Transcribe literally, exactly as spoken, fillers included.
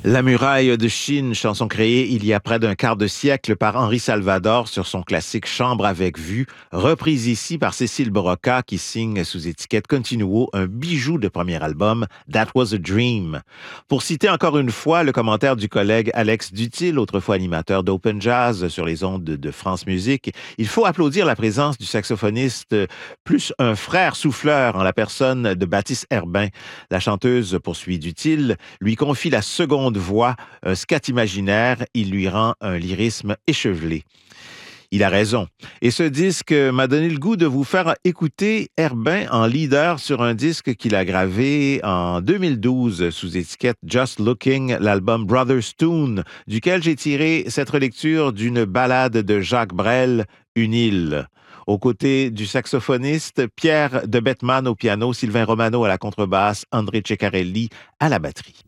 La muraille de Chine, chanson créée il y a près d'un quart de siècle par Henri Salvador sur son classique Chambre avec vue, reprise ici par Cécile Broca qui signe sous étiquette Continuo un bijou de premier album, That Was a Dream. Pour citer encore une fois le commentaire du collègue Alex Dutil, autrefois animateur d'Open Jazz sur les ondes de France Musique, il faut applaudir la présence du saxophoniste plus un frère souffleur en la personne de Baptiste Herbin. La chanteuse, poursuit Dutil, lui confie la seconde voix, un scat imaginaire, il lui rend un lyrisme échevelé. Il a raison. Et ce disque m'a donné le goût de vous faire écouter Herbin en leader sur un disque qu'il a gravé en deux mille douze sous étiquette Just Looking, l'album Brothers Tune, duquel j'ai tiré cette relecture d'une ballade de Jacques Brel, Une île. Aux côtés du saxophoniste Pierre de Bettman au piano, Sylvain Romano à la contrebasse, André Ceccarelli à la batterie.